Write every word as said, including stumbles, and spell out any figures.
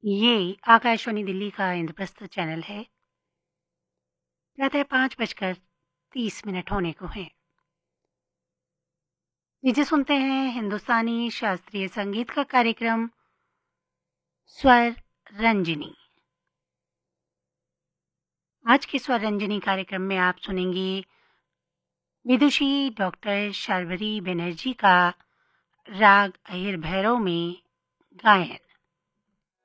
ये आकाशवाणी दिल्ली का इंद्रप्रस्थ चैनल है। प्रातः पाँच बजकर तीस मिनट होने को हैं। लीजिए सुनते हैं हिंदुस्तानी शास्त्रीय संगीत का कार्यक्रम स्वर रंजनी। आज के स्वर रंजनी कार्यक्रम में आप सुनेंगे विदुषी डॉक्टर शार्वरी बनर्जी का राग अहिर भैरव में गायन।